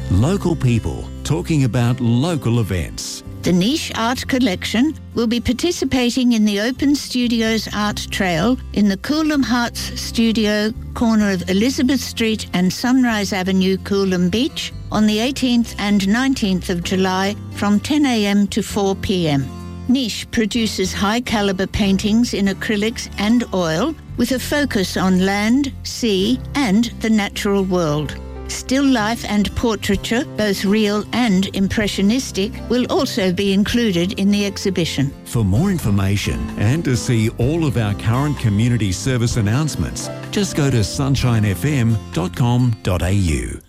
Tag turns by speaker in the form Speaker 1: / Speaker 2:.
Speaker 1: Local people talking about local events.
Speaker 2: The Niche Art Collection will be participating in the Open Studios Art Trail in the Coolum Hearts Studio, corner of Elizabeth Street and Sunrise Avenue, Coolum Beach, on the 18th and 19th of July from 10 a.m. to 4 p.m. Niche produces high-caliber paintings in acrylics and oil with a focus on land, sea and the natural world. Still life and portraiture, both real and impressionistic, will also be included in the exhibition.
Speaker 1: For more information and to see all of our current community service announcements, just go to sunshinefm.com.au.